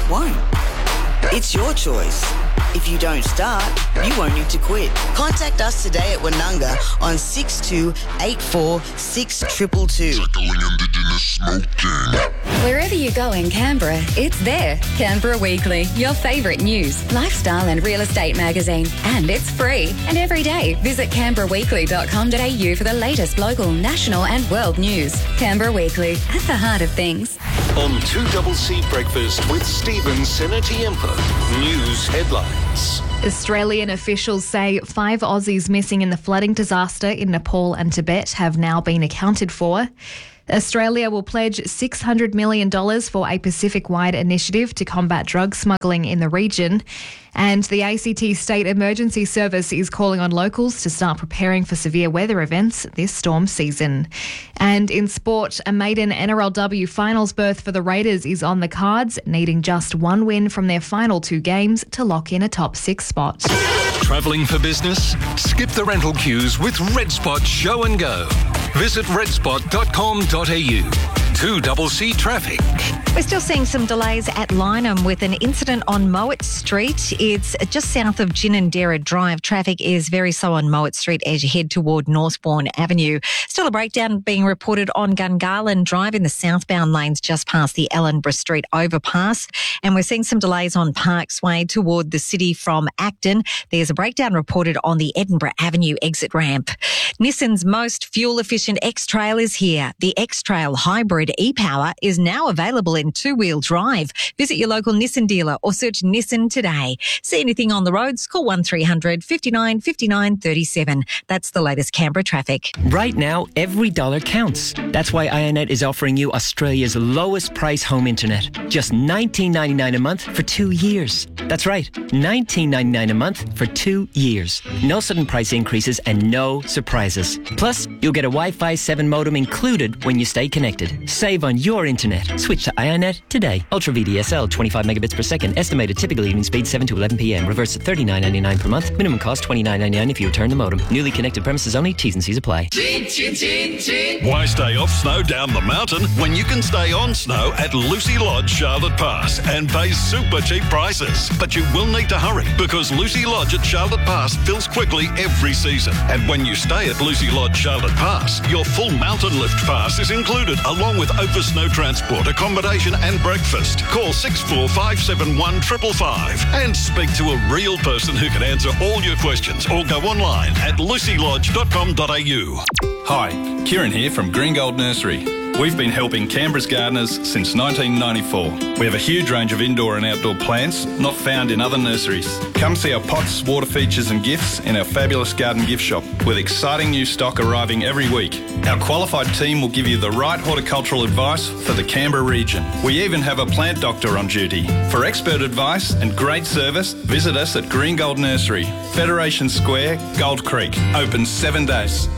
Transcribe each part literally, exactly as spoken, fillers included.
won't. It's your choice. If you don't start, you won't need to quit. Contact us today at Wanunga on six two eight four six two two two. Tackling Indigenous smoking. Wherever you go in Canberra, it's there. Canberra Weekly, your favourite news, lifestyle and real estate magazine. And it's free. And every day, visit canberra weekly dot com dot a u for the latest local, national and world news. Canberra Weekly, at the heart of things. On two C Breakfast with Stephen Senatiempo. News headlines. Australian officials say five Aussies missing in the flooding disaster in Nepal and Tibet have now been accounted for. Australia will pledge six hundred million dollars for a Pacific-wide initiative to combat drug smuggling in the region. And the A C T State Emergency Service is calling on locals to start preparing for severe weather events this storm season. And in sport, a maiden N R L W finals berth for the Raiders is on the cards, needing just one win from their final two games to lock in a top six spot. Travelling for business? Skip the rental queues with Red Spot Show and Go. Visit red spot dot com dot a u. two C traffic. We're still seeing some delays at Lynham with an incident on Mowat Street. It's just south of Ginninderra Drive. Traffic is very slow on Mowat Street as you head toward Northbourne Avenue. Still a breakdown being reported on Gungahlin Drive in the southbound lanes just past the Ellenborough Street overpass. And we're seeing some delays on Parks Way toward the city from Acton. There's a breakdown reported on the Edinburgh Avenue exit ramp. Nissan's most fuel-efficient X-Trail is here. The X-Trail Hybrid e-Power is now available in two-wheel drive. Visit your local Nissan dealer or search Nissan today. See anything on the roads? Call one three hundred fifty-nine fifty-nine thirty-seven. That's the latest Canberra traffic. Right now, every dollar counts. That's why Ionet is offering you Australia's lowest price home internet. Just nineteen ninety-nine a month for two years. That's right, nineteen ninety-nine a month for two years. No sudden price increases and no surprises. Plus, you'll get a Wi-Fi seven modem included when you stay connected. Save on your internet. Switch to Ionet today. Ultra V D S L, twenty-five megabits per second. Estimated typical evening speed seven to eleven p m. Reverse at thirty-nine ninety-nine per month. Minimum cost twenty-nine ninety-nine if you return the modem. Newly connected premises only. T's and C's apply. Chin, chin, chin, chin. Why stay off snow down the mountain when you can stay on snow at Lucy Lodge, Charlotte Pass and pay super cheap prices? But you will need to hurry because Lucy Lodge at Charlotte Pass fills quickly every season. And when you stay at Lucy Lodge, Charlotte Pass, your full mountain lift pass is included along with over snow transport, accommodation and breakfast. Call six four five seven one five five five and speak to a real person who can answer all your questions or go online at lucy lodge dot com dot a u. Hi, Kieran here from Green Gold Nursery. We've been helping Canberra's gardeners since nineteen ninety-four. We have a huge range of indoor and outdoor plants not found in other nurseries. Come see our pots, water features and gifts in our fabulous garden gift shop with exciting new stock arriving every week. Our qualified team will give you the right horticultural advice for the Canberra region. We even have a plant doctor on duty. For expert advice and great service, visit us at Green Gold Nursery, Federation Square, Gold Creek. Open seven days.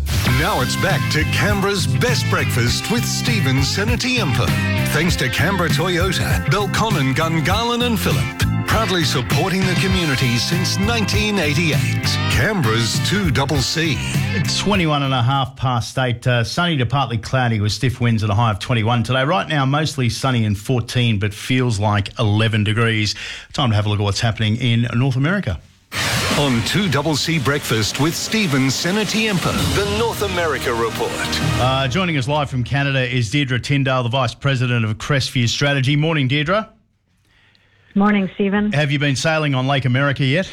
Now it's back to Canberra's best breakfast with Stephen Senatiempo. Thanks to Canberra Toyota, Belconnen, Gungahlin and Phillip. Proudly supporting the community since nineteen eighty-eight. Canberra's two C. twenty-one and a half past eight. Uh, sunny to partly cloudy with stiff winds at a high of twenty-one today. Right now, mostly sunny and fourteen, but feels like eleven degrees. Time to have a look at what's happening in North America. On two C Breakfast with Stephen Senatiempo, the North America Report. Uh, joining us live from Canada is Deirdre Tyndale, the Vice President of Crestview Strategy. Morning, Deirdre. Morning, Stephen. Have you been sailing on Lake America yet?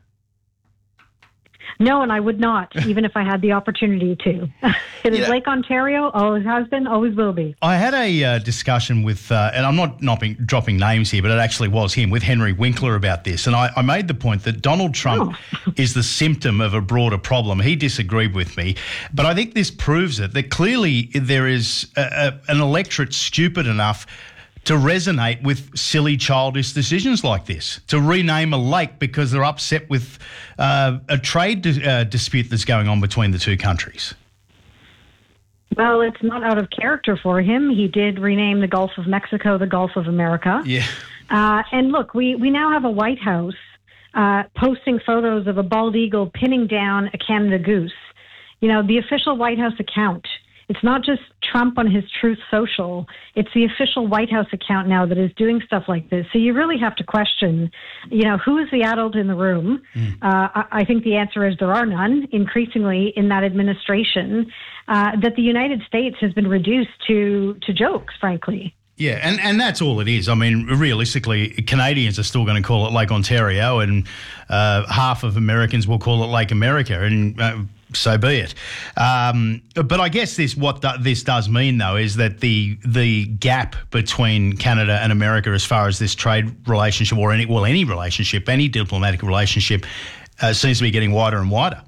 No, and I would not, even if I had the opportunity to. It is Yeah. Lake Ontario, always has been, always will be. I had a uh, discussion with, uh, and I'm not, not being, dropping names here, but it actually was him, with Henry Winkler about this. And I, I made the point that Donald Trump oh. is the symptom of a broader problem. He disagreed with me, but I think this proves it, that clearly there is a, a, an electorate stupid enough to resonate with silly, childish decisions like this, to rename a lake because they're upset with uh, a trade di- uh, dispute that's going on between the two countries. Well, it's not out of character for him. He did rename the Gulf of Mexico the Gulf of America. Yeah. Uh, and look, we, we now have a White House uh, posting photos of a bald eagle pinning down a Canada goose. You know, the official White House account It's not just Trump on his Truth Social. It's the official White House account now that is doing stuff like this. So you really have to question, you know, who is the adult in the room? Mm. Uh, I, I think the answer is there are none, increasingly in that administration, uh, that the United States has been reduced to, to jokes, frankly. Yeah, and, and that's all it is. I mean, realistically, Canadians are still going to call it Lake Ontario, and uh, half of Americans will call it Lake America, and uh, so be it. Um, but I guess this what th- this does mean, though, is that the the gap between Canada and America, as far as this trade relationship or any well any relationship, any diplomatic relationship, uh, seems to be getting wider and wider.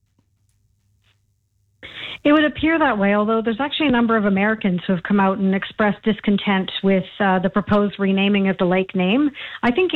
It would appear that way, although there's actually a number of Americans who have come out and expressed discontent with uh, the proposed renaming of the lake name. I think